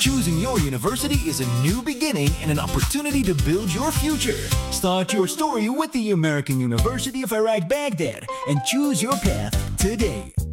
Choosing your university is a new beginning and an opportunity to build your future. Start your story with the American University of Iraq Baghdad and choose your path today.